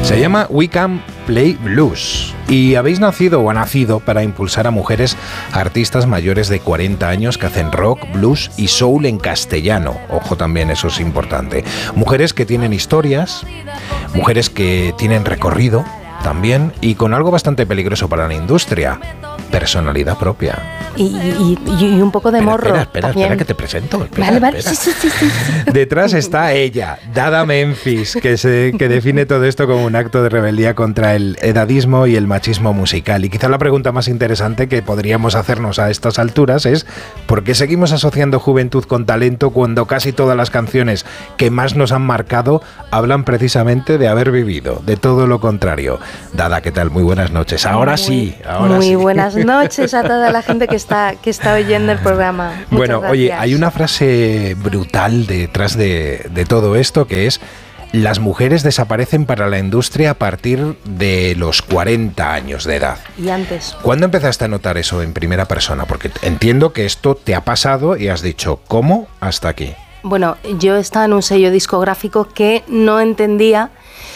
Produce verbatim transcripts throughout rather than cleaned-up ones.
Se llama We Can Play Blues y habéis nacido o ha nacido para impulsar a mujeres artistas mayores de cuarenta años que hacen rock, blues y soul en castellano. Ojo, también eso es importante. Mujeres que tienen historias, mujeres que tienen recorrido también y con algo bastante peligroso para la industria: personalidad propia. Y, y, y un poco de espera, morro. Espera, espera, también. espera, que te presento. Espera, vale, vale. espera. Sí, sí, sí, sí. Detrás está ella, Dada Memphis, que, se, que define todo esto como un acto de rebeldía contra el edadismo y el machismo musical. Y quizá la pregunta más interesante que podríamos hacernos a estas alturas es: ¿por qué seguimos asociando juventud con talento cuando casi todas las canciones que más nos han marcado hablan precisamente de haber vivido, de todo lo contrario? Dada, ¿qué tal? Muy buenas noches. Ahora muy, sí, ahora muy sí. Muy buenas noches a toda la gente que está, que está oyendo el programa. Muchas bueno, gracias. Oye, hay una frase brutal detrás de, de todo esto, que es: las mujeres desaparecen para la industria a partir de los cuarenta años de edad. Y antes. ¿Cuándo empezaste a notar eso en primera persona? Porque entiendo que esto te ha pasado y has dicho, ¿cómo? Hasta aquí. Bueno, yo estaba en un sello discográfico que no entendía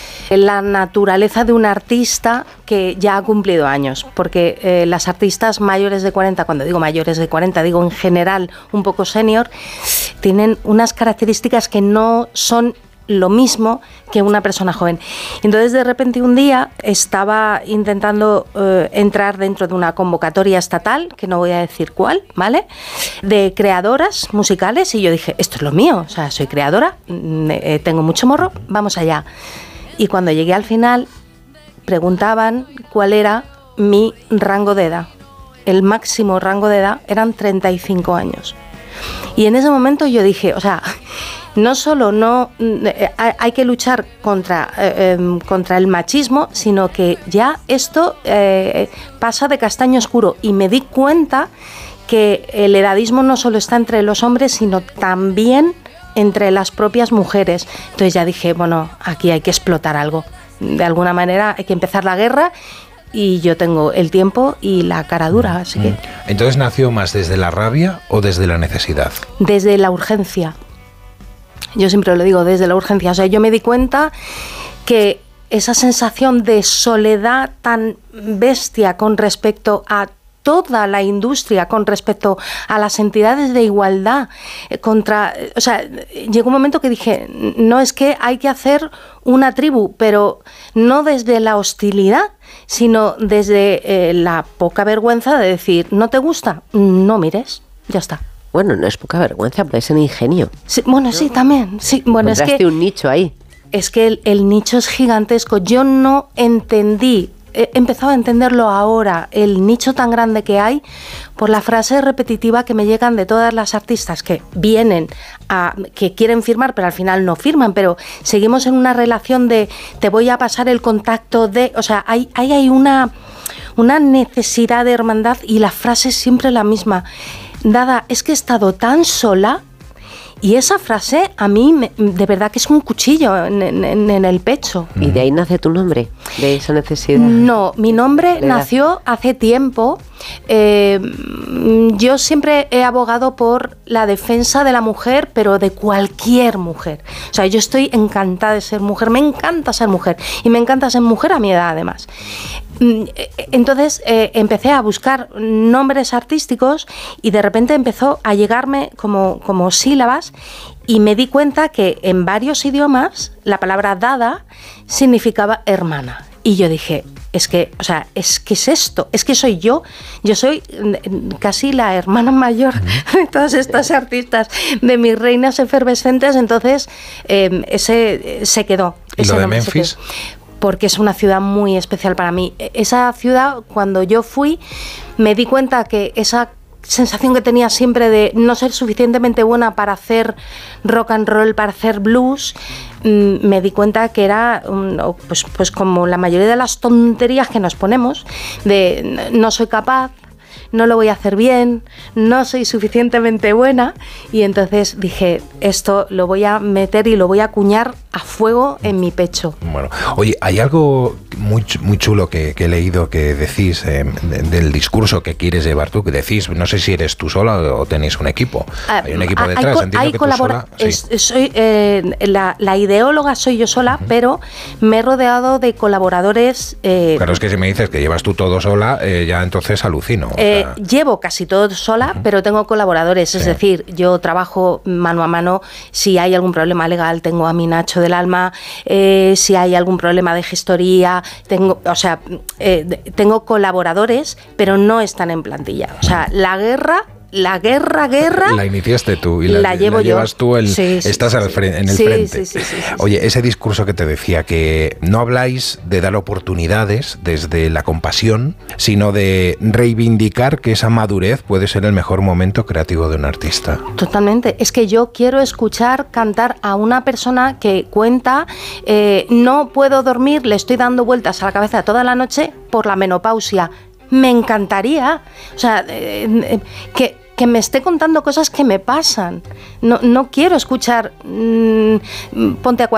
la naturaleza de un artista que ya ha cumplido años, porque eh, las artistas mayores de cuarenta, cuando digo mayores de cuarenta, digo en general un poco senior, tienen unas características que no son lo mismo que una persona joven. Entonces, de repente, un día estaba intentando eh, entrar dentro de una convocatoria estatal, que no voy a decir cuál, ¿vale?, de creadoras musicales, y yo dije, esto es lo mío, o sea, soy creadora, eh, tengo mucho morro, vamos allá. Y cuando llegué al final, preguntaban cuál era mi rango de edad. El máximo rango de edad eran treinta y cinco años. Y en ese momento yo dije, o sea, no solo no eh, hay que luchar contra, eh, eh, contra el machismo, sino que ya esto eh, pasa de castaño oscuro. Y me di cuenta que el edadismo no solo está entre los hombres, sino también entre las propias mujeres. Entonces ya dije, bueno, aquí hay que explotar algo. De alguna manera hay que empezar la guerra y yo tengo el tiempo y la cara dura, así que... Entonces, ¿nació más desde la rabia o desde la necesidad? Desde la urgencia. Yo siempre lo digo, desde la urgencia. O sea, yo me di cuenta que esa sensación de soledad tan bestia con respecto a toda la industria, con respecto a las entidades de igualdad, contra, o sea, llegó un momento que dije, no, es que hay que hacer una tribu, pero no desde la hostilidad, sino desde eh, la poca vergüenza de decir, ¿no te gusta? No mires, ya está. Bueno, no es poca vergüenza, pero es un ingenio. Sí, bueno, sí, también. Sí, bueno, es que un nicho ahí. Es que el, el nicho es gigantesco. Yo no entendí. He empezado a entenderlo ahora, el nicho tan grande que hay, por la frase repetitiva que me llegan de todas las artistas que vienen, a, que quieren firmar, pero al final no firman, pero seguimos en una relación de te voy a pasar el contacto de... O sea, hay, hay, hay una, una necesidad de hermandad y la frase es siempre la misma. Dada, es que he estado tan sola. Y esa frase a mí me, de verdad que es un cuchillo en, en, en el pecho. ¿Y de ahí nace tu nombre? ¿De esa necesidad? No, mi nombre nació hace tiempo. Eh, yo siempre he abogado por la defensa de la mujer, pero de cualquier mujer. O sea, yo estoy encantada de ser mujer, me encanta ser mujer y me encanta ser mujer a mi edad además. Entonces eh, empecé a buscar nombres artísticos y de repente empezó a llegarme como, como sílabas y me di cuenta que en varios idiomas la palabra dada significaba hermana. Y yo dije, es que, o sea, es que es esto, es que soy yo, yo soy casi la hermana mayor de todas estas artistas, de mis reinas efervescentes, entonces eh, ese se quedó. ¿Y lo de Memphis? Porque es una ciudad muy especial para mí. Esa ciudad, cuando yo fui, me di cuenta que esa sensación que tenía siempre de no ser suficientemente buena para hacer rock and roll, para hacer blues, mmm, me di cuenta que era um, pues, pues como la mayoría de las tonterías que nos ponemos, de no soy capaz, no lo voy a hacer bien, no soy suficientemente buena, y entonces dije, esto lo voy a meter y lo voy a acuñar a fuego en mi pecho. Bueno, oye, hay algo muy, muy chulo que, que he leído que decís eh, de, del discurso que quieres llevar tú, que decís, no sé si eres tú sola o tenéis un equipo. Ah, hay un equipo hay detrás, co- entiendo hay que tú colabora- sola... es- soy, eh, la, la ideóloga soy yo sola, uh-huh. pero me he rodeado de colaboradores... Eh, claro, es que si me dices que llevas tú todo sola, eh, ya entonces alucino. Eh, o sea... Llevo casi todo sola, uh-huh. pero tengo colaboradores, sí. Es decir, yo trabajo mano a mano. Si hay algún problema legal, tengo a mi Nacho del alma. Eh, si hay algún problema de gestoría, tengo, o sea, eh, tengo colaboradores, pero no están en plantilla. O sea, la guerra... La guerra, guerra... La iniciaste tú y la, la, llevo la llevas yo. tú, el, sí, sí, estás sí, al frente, en el sí, frente. Sí, sí, sí, sí, sí, Oye, ese discurso que te decía, que no habláis de dar oportunidades desde la compasión, sino de reivindicar que esa madurez puede ser el mejor momento creativo de un artista. Totalmente. Es que yo quiero escuchar cantar a una persona que cuenta, eh, no puedo dormir, le estoy dando vueltas a la cabeza toda la noche por la menopausia. Me encantaría, o sea, eh, eh, que... que me esté contando cosas que me pasan. No, no quiero escuchar mmm, ponte a